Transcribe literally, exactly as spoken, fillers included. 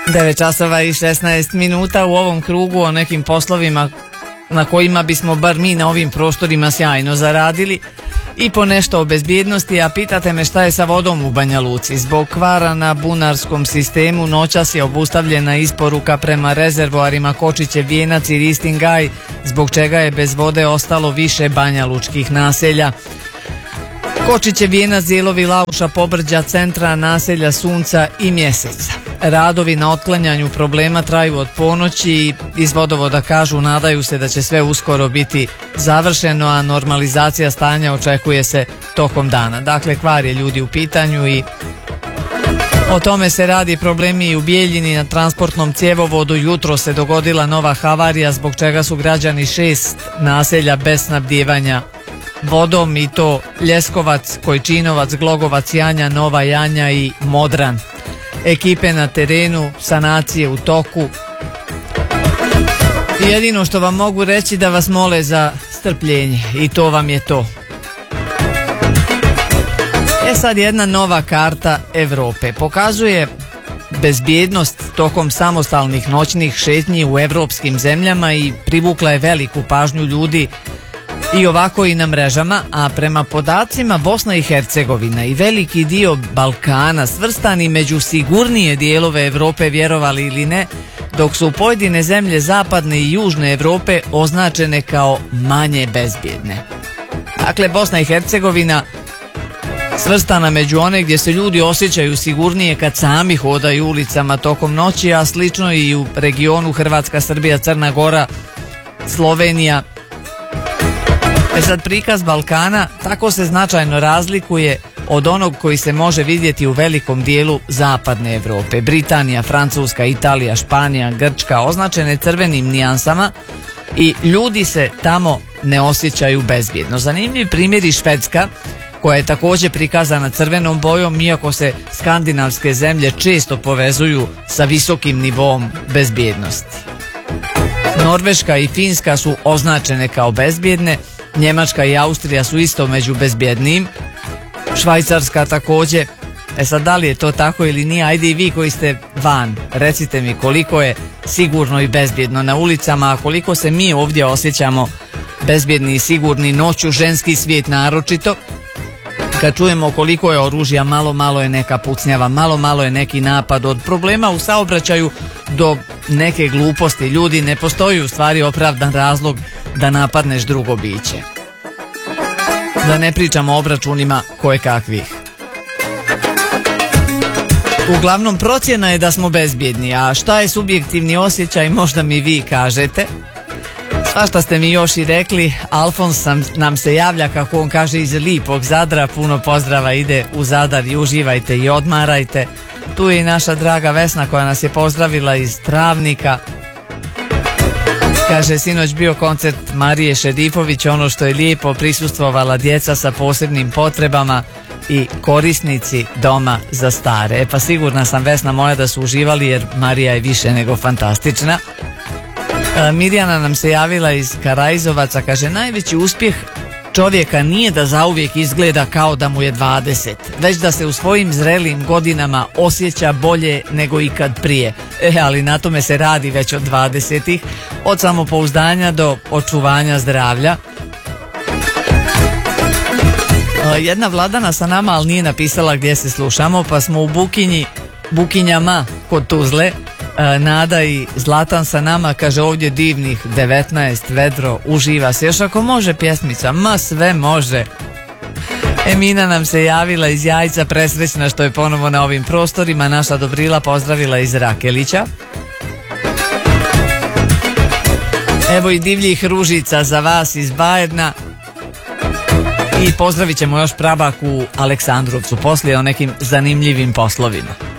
devet časova i šesnaest minuta. U ovom krugu o nekim poslovima na kojima bismo bar mi na ovim prostorima sjajno zaradili i po nešto o bezbjednosti, a pitate me šta je sa vodom u Banja Luci. Zbog kvara na bunarskom sistemu noćas je obustavljena isporuka prema rezervoarima Kočićev Vijenac i Ristin Gaj, zbog čega je bez vode ostalo više banjalučkih naselja. Kočićev Vijenac, dijelovi Lauša, Pobrđa, centra naselja Sunca i Mjeseca. Radovi na otklanjanju problema traju od ponoći i iz vodovoda kažu nadaju se da će sve uskoro biti završeno, a normalizacija stanja očekuje se tokom dana. Dakle, kvar je ljudi u pitanju i o tome se radi. Problemi i u Bijeljini na transportnom cjevovodu. Jutro se dogodila nova havarija zbog čega su građani šest naselja bez snabdijevanja vodom, i to Ljeskovac, Kojčinovac, Glogovac, Janja, Nova Janja i Modran. Ekipe na terenu, sanacije u toku. I jedino što vam mogu reći da vas mole za strpljenje, i to vam je to. E sad, jedna nova karta Europe pokazuje bezbjednost tokom samostalnih noćnih šetnji u evropskim zemljama i privukla je veliku pažnju ljudi i ovako i na mrežama, a prema podacima Bosna i Hercegovina i veliki dio Balkana svrstani među sigurnije dijelove Europe, vjerovali ili ne, dok su pojedine zemlje zapadne i južne Europe označene kao manje bezbjedne. Dakle, Bosna i Hercegovina svrstana među one gdje se ljudi osjećaju sigurnije kad sami hodaju ulicama tokom noći, a slično i u regionu Hrvatska, Srbija, Crna Gora, Slovenija. E sad, prikaz Balkana tako se značajno razlikuje od onog koji se može vidjeti u velikom dijelu zapadne Europe. Britanija, Francuska, Italija, Španija, Grčka označene crvenim nijansama i ljudi se tamo ne osjećaju bezbjedno. Zanimljiv primjer i Švedska, koja je također prikazana crvenom bojom, iako se skandinavske zemlje često povezuju sa visokim nivom bezbjednosti. Norveška i Finska su označene kao bezbjedne, Njemačka i Austrija su isto među bezbjednijim, Švajcarska također. E sad, da li je to tako ili nije, ajde i vi koji ste van, recite mi koliko je sigurno i bezbjedno na ulicama, a koliko se mi ovdje osjećamo bezbjedni i sigurni noću, ženski svijet naročito. Kad čujemo koliko je oružja, malo malo je neka pucnjava, malo malo je neki napad, od problema u saobraćaju do neke gluposti. Ljudi, ne postoji u stvari opravdan razlog da napadneš drugo biće. Da ne pričamo o obračunima kojekakvih. Uglavnom, procjena je da smo bezbjedni, a šta je subjektivni osjećaj, možda mi vi kažete. Svašta ste mi još i rekli. Alfons nam se javlja, kako on kaže, iz lipog Zadra. Puno pozdrava ide u Zadar i uživajte i odmarajte. Tu je i naša draga Vesna koja nas je pozdravila iz Travnika. Kaže, sinoć bio koncert Marije Šedifović, ono što je lijepo, prisustvovala djeca sa posebnim potrebama i korisnici doma za stare. E pa sigurna sam, Vesna moja, da su uživali, jer Marija je više nego fantastična. Mirjana nam se javila iz Karajzovaca, kaže, najveći uspjeh čovjeka nije da zauvijek izgleda kao da mu je dvadeset, već da se u svojim zrelim godinama osjeća bolje nego ikad prije. E, ali na tome se radi već od dvadesetih, od samopouzdanja do očuvanja zdravlja. Jedna Vladana sa nama, ali nije napisala gdje se slušamo, pa smo u Bukinji, Bukinjama kod Tuzle. Nada i Zlatan sa nama, kaže, ovdje divnih devetnaest, vedro, uživa se. Još ako može pjesmica, ma sve može. Emina nam se javila iz Jajca, presrećna što je ponovo na ovim prostorima. Naša Dobrila pozdravila iz Rakelića. Evo i divljih ružica za vas iz Bajedna. I pozdravit ćemo još Prabak u Aleksandrovcu poslije o nekim zanimljivim poslovima.